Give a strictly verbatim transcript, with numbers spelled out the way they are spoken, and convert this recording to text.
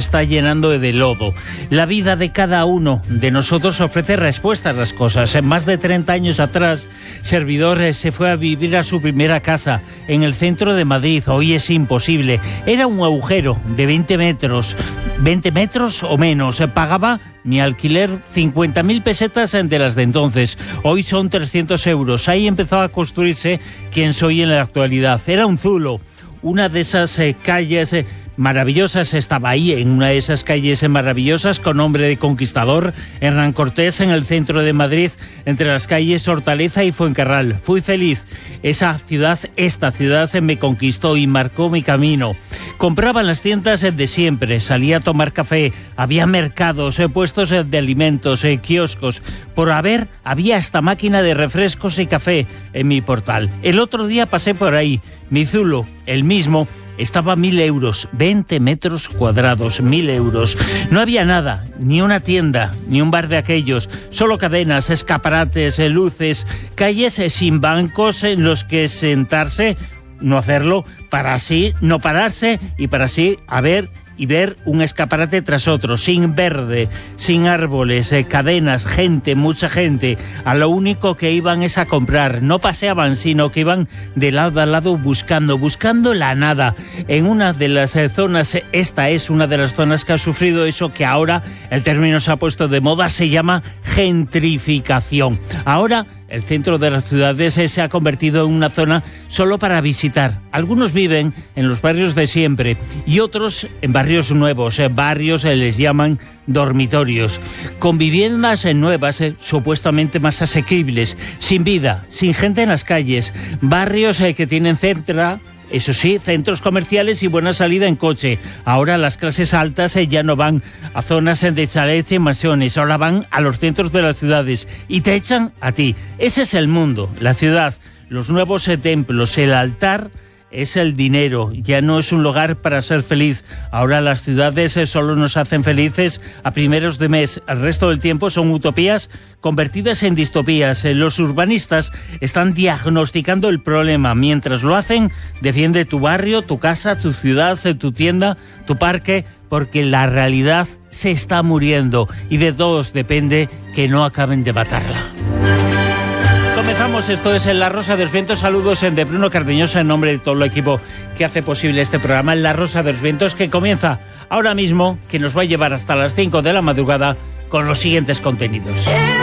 está llenando de lodo. La vida de cada uno de nosotros ofrece respuestas a las cosas. En más de treinta años atrás, Servidor se fue a vivir a su primera casa en el centro de Madrid. Hoy es imposible. Era un agujero de veinte metros, veinte metros o menos. Pagaba mi alquiler cincuenta mil pesetas de las de entonces. Hoy son trescientos euros. Ahí empezó a construirse quien soy en la actualidad. Era un zulo. Una de esas eh, calles eh, maravillosas, estaba ahí en una de esas calles eh, maravillosas con nombre de conquistador, Hernán Cortés, en el centro de Madrid, entre las calles Hortaleza y Fuencarral. Fui feliz. Esa ciudad, esta ciudad eh, me conquistó y marcó mi camino. Compraba en las tiendas eh, de siempre, salía a tomar café, había mercados, eh, puestos eh, de alimentos, eh, kioscos. Por haber, había hasta máquina de refrescos y café en mi portal. El otro día pasé por ahí. Mi zulo, el mismo, estaba a mil euros, veinte metros cuadrados, mil euros. No había nada, ni una tienda, ni un bar de aquellos, solo cadenas, escaparates, luces, calles sin bancos en los que sentarse, no hacerlo, para así no pararse y para así a ver y ver un escaparate tras otro, sin verde, sin árboles, eh, cadenas, gente, mucha gente. A lo único que iban es a comprar, no paseaban, sino que iban de lado a lado buscando, buscando la nada. En una de las eh, zonas, esta es una de las zonas que ha sufrido eso que ahora el término se ha puesto de moda, se llama gentrificación. Ahora el centro de las ciudades se ha convertido en una zona solo para visitar. Algunos viven en los barrios de siempre y otros en barrios nuevos. Barrios les llaman dormitorios, con viviendas nuevas, supuestamente más asequibles, sin vida, sin gente en las calles. Barrios que tienen centra... Eso sí, centros comerciales y buena salida en coche. Ahora las clases altas eh, ya no van a zonas de chalets y mansiones, ahora van a los centros de las ciudades y te echan a ti. Ese es el mundo, la ciudad, los nuevos eh, templos, el altar es el dinero, ya no es un lugar para ser feliz. Ahora las ciudades eh, solo nos hacen felices a primeros de mes, el resto del tiempo son utopías convertidas en distopías. Eh, los urbanistas están diagnosticando el problema. Mientras lo hacen, defiende tu barrio, tu casa, tu ciudad, eh, tu tienda, tu parque, porque la realidad se está muriendo y de todos depende que no acaben de matarla. Comenzamos, esto es La Rosa de los Vientos. Saludos de Bruno Cardeñosa en nombre de todo el equipo que hace posible este programa, La Rosa de los Vientos, que comienza ahora mismo, que nos va a llevar hasta las cinco de la madrugada con los siguientes contenidos.